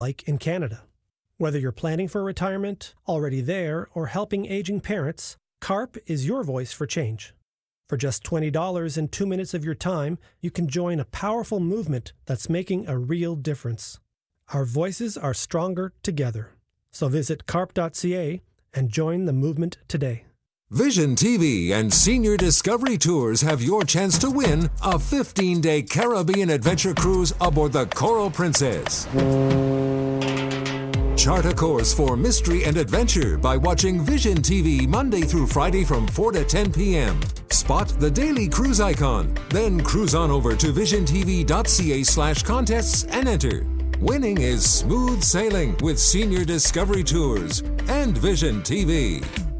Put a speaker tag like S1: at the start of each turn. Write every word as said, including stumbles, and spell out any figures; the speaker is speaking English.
S1: like in Canada. Whether you're planning for retirement, already there, or helping aging parents, CARP is your voice for change. For just twenty dollars and two minutes of your time, you can join a powerful movement that's making a real difference. Our voices are stronger together. So visit carp dot c a and join the movement today.
S2: Vision T V and Senior Discovery Tours have your chance to win a fifteen-day Caribbean adventure cruise aboard the Coral Princess. Chart a course for mystery and adventure by watching Vision T V Monday through Friday from four to ten p.m. Spot the daily cruise icon, then cruise on over to vision t v dot c a slash contests and enter. Winning is smooth sailing with Senior Discovery Tours and Vision T V.